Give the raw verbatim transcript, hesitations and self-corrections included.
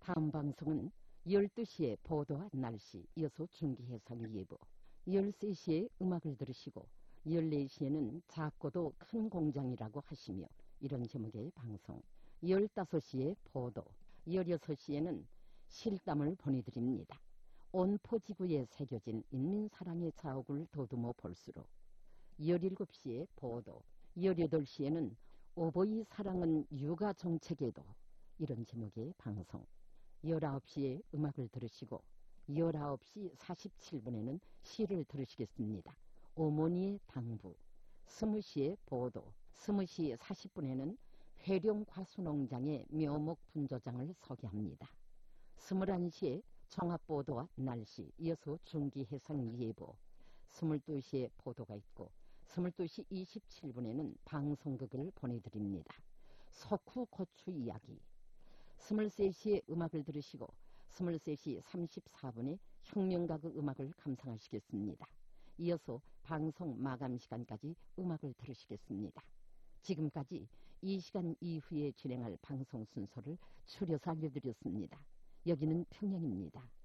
다음 방송은 열두 시에 보도와 날씨, 이어서 중기해상 예보, 열세 시에 음악을 들으시고 열네 시에는 작고도 큰 공장이라고 하시며 이런 제목의 방송, 열다섯 시에 보도, 열여섯 시에는 실담을 보내드립니다. 온포지구에 새겨진 인민사랑의 자옥을 더듬어 볼수록, 열일곱 시에 보도, 열여덟 시에는 오보이 사랑은 육아정책에도 이런 제목의 방송, 열아홉 시에 음악을 들으시고 열아홉 시 사십칠 분에는 시를 들으시겠습니다. 어머니의 당부, 스무 시에 보도, 스무 시 사십 분에는 회룡 과수농장의 묘목 분조장을 소개합니다. 스물한 시에 종합보도와 날씨, 이어서 중기해상 예보, 스물두 시에 보도가 있고 스물두 시 이십칠 분에는 방송극을 보내드립니다. 석후 고추 이야기, 스물세 시에 음악을 들으시고 스물세 시 삼십사 분에 혁명가그 음악을 감상하시겠습니다. 이어서 방송 마감 시간까지 음악을 들으시겠습니다. 지금까지 이 시간 이후에 진행할 방송 순서를 추려서 알려드렸습니다. 여기는 평양입니다.